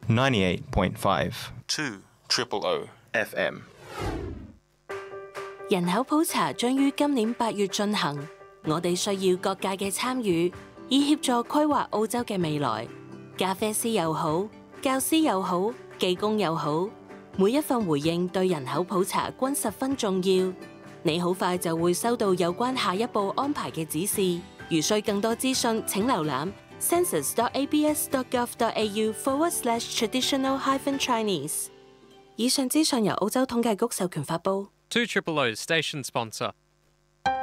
98.5 2 FM。 人口普查將於今年8月進行，我哋需要各界嘅參與，以協助規劃澳洲嘅未來。咖啡師又好，教師又好，技工又好，每一份回應對人口普查均十分重要。你好快就會收到有關下一步安排嘅指示。如需更多資訊，請瀏覽 census.abs.gov.au/traditional-Chinese。以上資訊由澳洲統計局授權發布。 2 Triple O Station Sponsor.